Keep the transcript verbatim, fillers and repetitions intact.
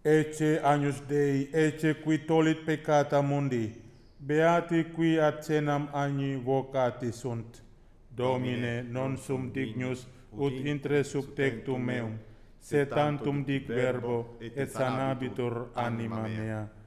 Ecce agnus Dei, ecce qui tolit peccata mundi, beati qui ad cenam agni vocati sunt. Domine, non sum dignus, ut intre sub tectum meum, sed tantum dic verbo, et sanabitur anima mea.